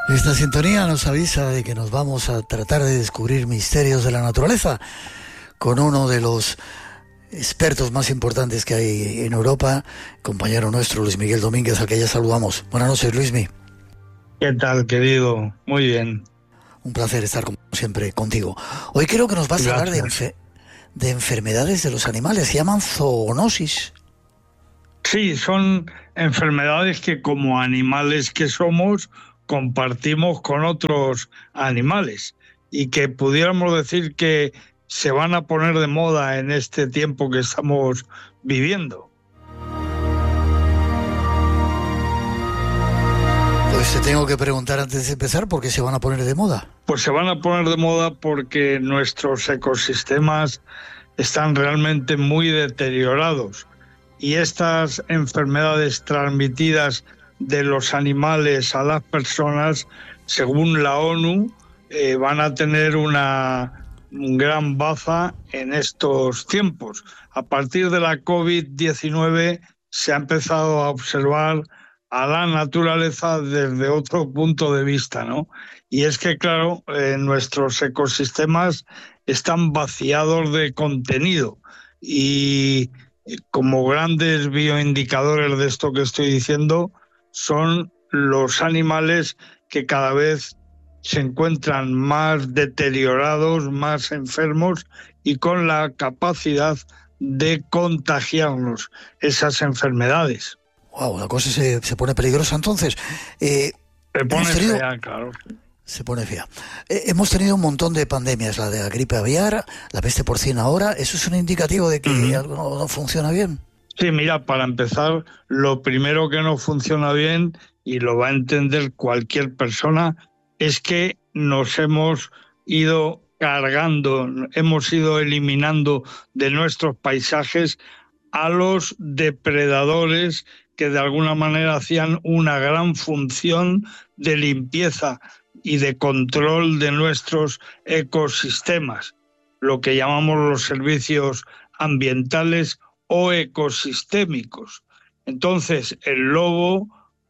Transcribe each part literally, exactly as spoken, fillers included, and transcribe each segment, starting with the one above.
Esta sintonía nos avisa de que nos vamos a tratar de descubrir misterios de la naturaleza con uno de los expertos más importantes que hay en Europa, compañero nuestro Luis Miguel Domínguez, al que ya saludamos. Buenas noches, Luismi. ¿Qué tal, querido? Muy bien. Un placer estar, como siempre, contigo. Hoy creo que nos vas Gracias. a hablar de, enfe- de enfermedades de los animales. Se llaman zoonosis. Sí, son enfermedades que como animales que somos compartimos con otros animales y que pudiéramos decir que se van a poner de moda en este tiempo que estamos viviendo. Pues te tengo que preguntar antes de empezar, ¿por qué se van a poner de moda? Pues se van a poner de moda porque nuestros ecosistemas están realmente muy deteriorados y estas enfermedades transmitidas de los animales a las personas, según la ONU, eh, van a tener una gran baza en estos tiempos. A partir de la covid diecinueve se ha empezado a observar a la naturaleza desde otro punto de vista, ¿no? Y es que, claro, eh, nuestros ecosistemas están vaciados de contenido y como grandes bioindicadores de esto que estoy diciendo son los animales que cada vez se encuentran más deteriorados, más enfermos y con la capacidad de contagiarnos esas enfermedades. Wow, la cosa se, se pone peligrosa entonces. Eh, se pone tenido... fea, claro. Se pone fea. Eh, hemos tenido un montón de pandemias, la de la gripe aviar, la peste porcina ahora. ¿Eso es un indicativo de que uh-huh. algo no, no funciona bien? Sí, mira, para empezar, lo primero que no funciona bien, y lo va a entender cualquier persona, es que nos hemos ido cargando, hemos ido eliminando de nuestros paisajes a los depredadores que de alguna manera hacían una gran función de limpieza y de control de nuestros ecosistemas, lo que llamamos los servicios ambientales o ecosistémicos. Entonces, el lobo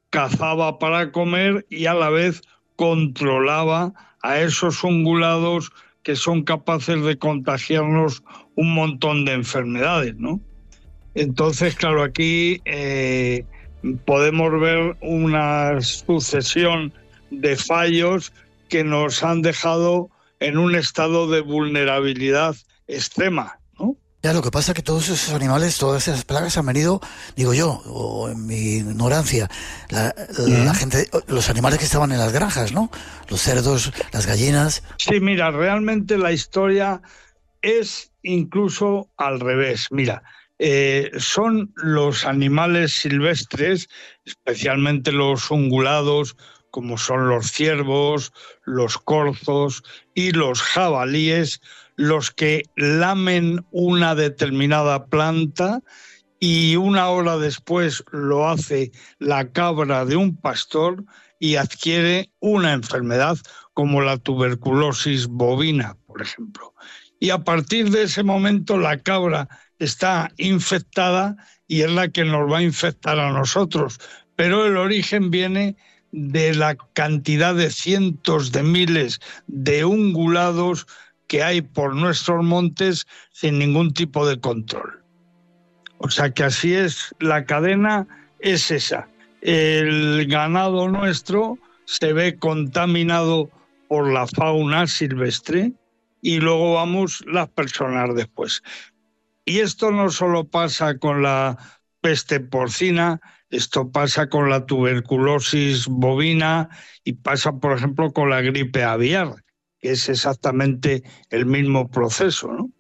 cazaba para comer y a la vez controlaba a esos ungulados que son capaces de contagiarnos un montón de enfermedades, ¿no? Entonces, claro, aquí eh, podemos ver una sucesión de fallos que nos han dejado en un estado de vulnerabilidad extrema, ¿no? Ya, lo que pasa es que todos esos animales, todas esas plagas han venido, digo yo, o en mi ignorancia, la, la, la gente, los animales que estaban en las granjas, ¿no? Los cerdos, las gallinas. Sí, mira, realmente la historia es incluso al revés. Mira, eh, son los animales silvestres, especialmente los ungulados, como son los ciervos, los corzos y los jabalíes, los que lamen una determinada planta y una hora después lo hace la cabra de un pastor y adquiere una enfermedad como la tuberculosis bovina, por ejemplo. Y a partir de ese momento la cabra está infectada y es la que nos va a infectar a nosotros. Pero el origen viene de la cantidad de cientos de miles de ungulados que hay por nuestros montes sin ningún tipo de control. O sea que así es, la cadena es esa. El ganado nuestro se ve contaminado por la fauna silvestre y luego vamos las personas después. Y esto no solo pasa con la peste porcina, esto pasa con la tuberculosis bovina y pasa, por ejemplo, con la gripe aviar, que es exactamente el mismo proceso, ¿no?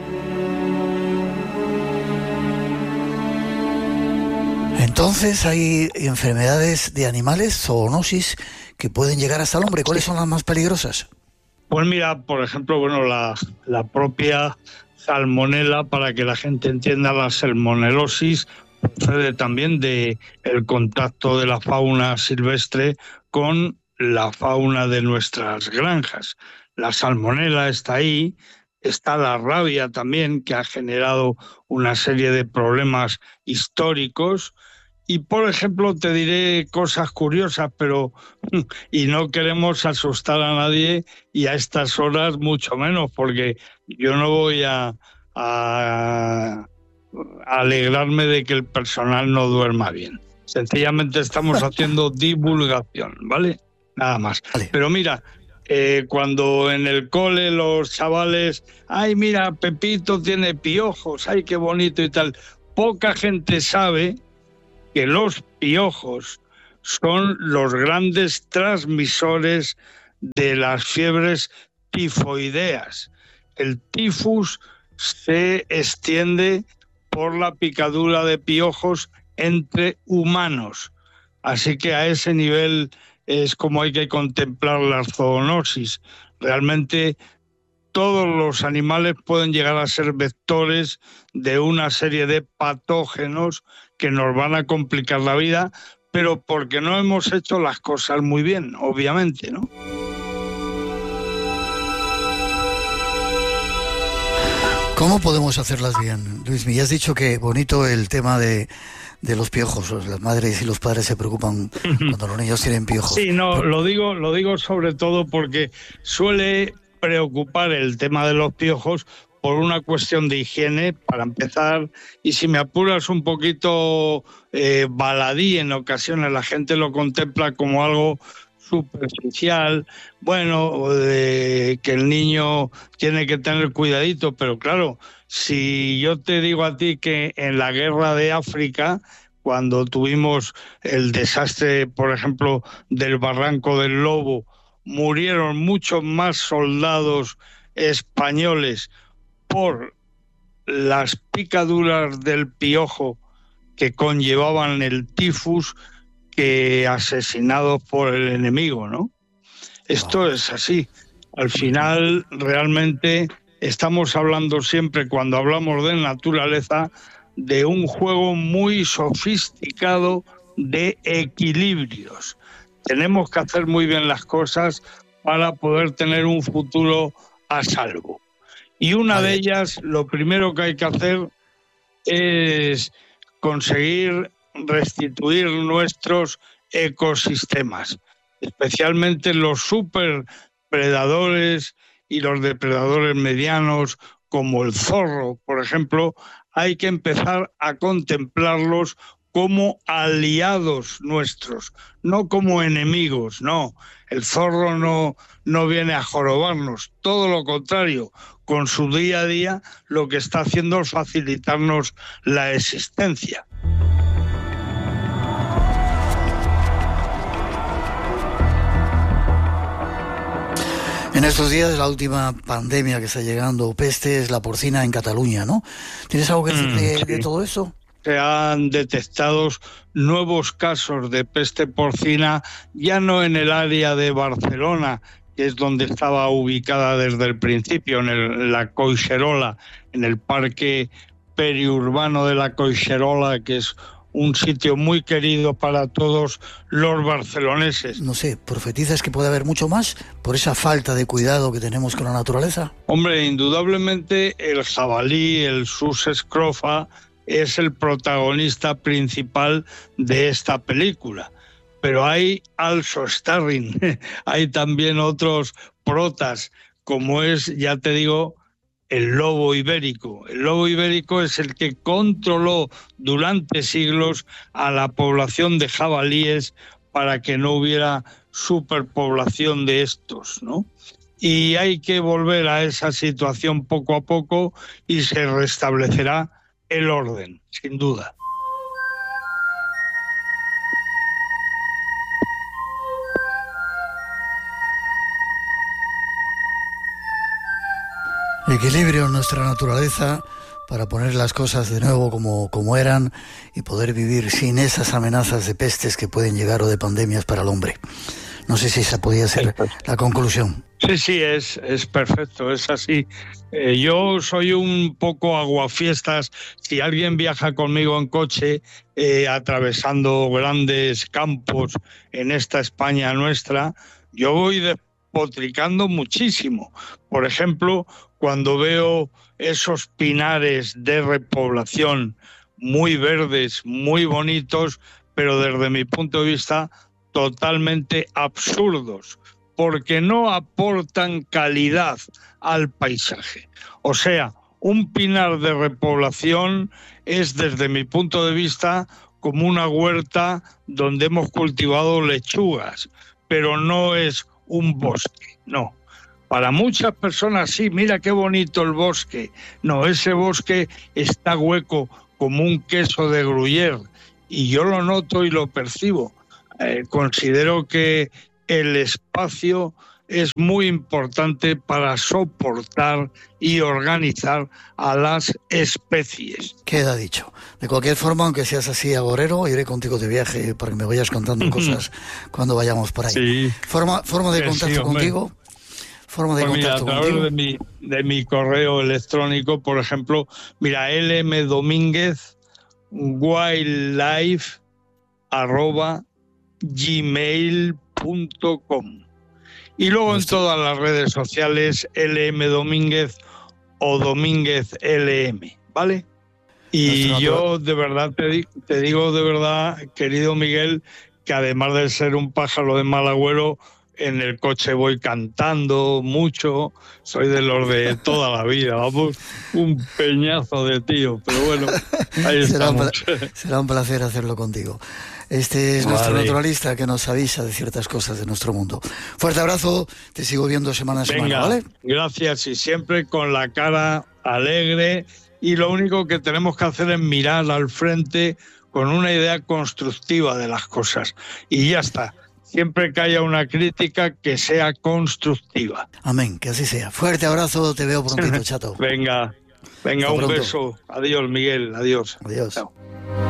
Entonces hay enfermedades de animales, zoonosis, que pueden llegar hasta el hombre. ¿Cuáles son las más peligrosas? Pues mira, por ejemplo, bueno, la, la propia salmonela, para que la gente entienda, la salmonelosis procede también de el contacto de la fauna silvestre con la fauna de nuestras granjas. La salmonela está ahí, está la rabia también, que ha generado una serie de problemas históricos, Y, por ejemplo, te diré cosas curiosas, pero y no queremos asustar a nadie, y a estas horas mucho menos, porque yo no voy a, a, a alegrarme de que el personal no duerma bien. Sencillamente estamos haciendo divulgación, ¿vale? Nada más. Vale. Pero mira, eh, cuando en el cole los chavales, ay, mira, Pepito tiene piojos, ay, qué bonito y tal, poca gente sabe que los piojos son los grandes transmisores de las fiebres tifoideas. El tifus se extiende por la picadura de piojos entre humanos. Así que a ese nivel es como hay que contemplar la zoonosis. Realmente todos los animales pueden llegar a ser vectores de una serie de patógenos que nos van a complicar la vida, pero porque no hemos hecho las cosas muy bien, obviamente, ¿no? ¿Cómo podemos hacerlas bien, Luis? Me has dicho que bonito el tema de, de los piojos. Las madres y los padres se preocupan cuando los niños tienen piojos. Sí, no, Pero... lo digo, lo digo sobre todo porque suele preocupar el tema de los piojos por una cuestión de higiene, para empezar, y si me apuras un poquito eh, baladí, en ocasiones la gente lo contempla como algo superficial, bueno, de que el niño tiene que tener cuidadito, pero claro, si yo te digo a ti que en la guerra de África, cuando tuvimos el desastre, por ejemplo, del Barranco del Lobo, murieron muchos más soldados españoles por las picaduras del piojo que conllevaban el tifus que asesinados por el enemigo, ¿no? Esto es así. Al final, realmente, estamos hablando siempre, cuando hablamos de naturaleza, de un juego muy sofisticado de equilibrios. Tenemos que hacer muy bien las cosas para poder tener un futuro a salvo. Y una de ellas, lo primero que hay que hacer es conseguir restituir nuestros ecosistemas, especialmente los superpredadores y los depredadores medianos, como el zorro, por ejemplo. Hay que empezar a contemplarlos como aliados nuestros, no como enemigos, no. El zorro no, no viene a jorobarnos, todo lo contrario, con su día a día lo que está haciendo es facilitarnos la existencia. En estos días, la última pandemia que está llegando, peste, es la porcina en Cataluña, ¿no? ¿Tienes algo que decir de, mm, sí. de todo eso? Se han detectado nuevos casos de peste porcina, ya no en el área de Barcelona, que es donde estaba ubicada desde el principio, en, el, en la Collserola, en el parque periurbano de la Collserola, que es un sitio muy querido para todos los barceloneses. No sé, ¿profetizas que puede haber mucho más por esa falta de cuidado que tenemos con la naturaleza? Hombre, indudablemente el jabalí, el sus escrofa, es el protagonista principal de esta película. Pero hay also starring, hay también otros protas, como es, ya te digo, el lobo ibérico. El lobo ibérico es el que controló durante siglos a la población de jabalíes para que no hubiera superpoblación de estos, ¿no? Y hay que volver a esa situación poco a poco y se restablecerá el orden, sin duda. Equilibrio en nuestra naturaleza para poner las cosas de nuevo como, como eran y poder vivir sin esas amenazas de pestes que pueden llegar o de pandemias para el hombre. No sé si esa podría ser la conclusión. Sí, sí, es, es perfecto, es así. Eh, yo soy un poco aguafiestas. Si alguien viaja conmigo en coche, eh, atravesando grandes campos en esta España nuestra, yo voy despotricando muchísimo. Por ejemplo, cuando veo esos pinares de repoblación muy verdes, muy bonitos, pero desde mi punto de vista totalmente absurdos, porque no aportan calidad al paisaje. O sea, un pinar de repoblación es, desde mi punto de vista, como una huerta donde hemos cultivado lechugas, pero no es un bosque, no. Para muchas personas sí, mira qué bonito el bosque. No, ese bosque está hueco como un queso de Gruyère, y yo lo noto y lo percibo. Eh, considero que el espacio es muy importante para soportar y organizar a las especies. Queda dicho. De cualquier forma, aunque seas así agorero, iré contigo de viaje para que me vayas contando cosas cuando vayamos por ahí. Sí. Forma, forma de contacto sí, contigo. Forma de pues contacto mira, a través contigo. de mi, de mi correo electrónico, por ejemplo, mira, lmdomínguez wildlife arroba gmail punto com. Y luego en todas las redes sociales, lmdomínguez o Domínguez L M, ¿vale? Y yo de verdad te, di, te digo de verdad, querido Miguel, que además de ser un pájaro de mal agüero, en el coche voy cantando mucho, soy de los de toda la vida, vamos, un peñazo de tío, pero bueno, ahí será estamos. Un, será un placer hacerlo contigo. Este es vale. nuestro naturalista que nos avisa de ciertas cosas de nuestro mundo. Fuerte abrazo, te sigo viendo semana a semana, Venga, ¿vale? Gracias, y siempre con la cara alegre, y lo único que tenemos que hacer es mirar al frente con una idea constructiva de las cosas, y ya está. Siempre que haya una crítica, que sea constructiva. Amén, que así sea. Fuerte abrazo, te veo prontito, chato. Venga, venga, Hasta un pronto. beso. Adiós, Miguel, adiós. Adiós. Chao.